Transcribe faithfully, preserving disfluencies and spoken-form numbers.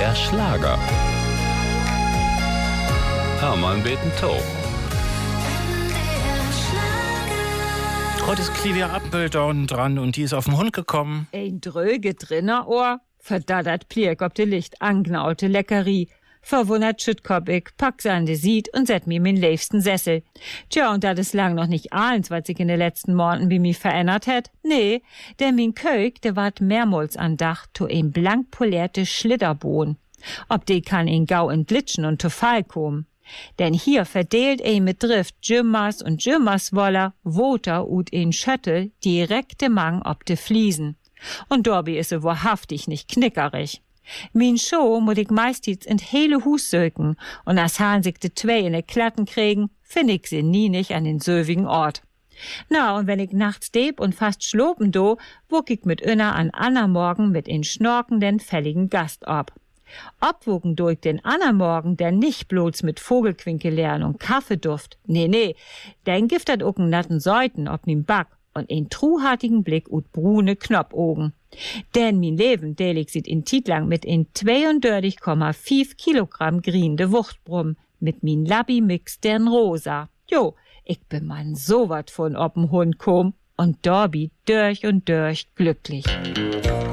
der Schlager. Hermann beten Tau. Heute ist Clivia Appeldown dran und die ist auf den Hund gekommen. Ein dröge Drinnerohr, verdattert Pliek ob de Licht angnaute Leckerie. Verwundert schüttkop ich, pack an de Sied und set mir min liebsten Sessel. Tja, und dat is lang noch nicht ahns, was sich in de letzten Monaten wie mi verändert het. Nee, der min Köig, der ward mehrmals andacht, to ein blank polierte Schlitterbohn. Ob de kann in Gau entglitschen und to Fall kommen. Denn hier verdeelt ein mit Drift Jimmers und Jimmerswoller, Woter ut in Schöttel direkte Mang ob de Fliesen. Und Dorbi is se wahrhaftig nicht knickerig. Min Show muss ich meistens in hele Hus söken und as han sich de zwei in de Klatten kriegen, find ich sie nie nicht an den sövigen Ort. Na, und wenn ich nachts deb und fast schlopen do, wuck ich mit Inner an Anna Morgen mit in schnorkenden, fälligen Gast ab. Obwogen durch den Anna-Morgen, der nicht bloß mit Vogelquinke lernen und Kaffeeduft. Nee, nee, den giftet auch einen natten Säuten ob min Back und einen truhartigen Blick ut brune Knoppogen. Denn min Leben delig sieht in Titlang mit in zweiunddreißig Komma fünf Kilogramm griende Wuchtbrumm mit min Labby-Mix dern rosa. Jo, ich bin man so wat von ob'n Hund komm und Dorbi durch und durch glücklich.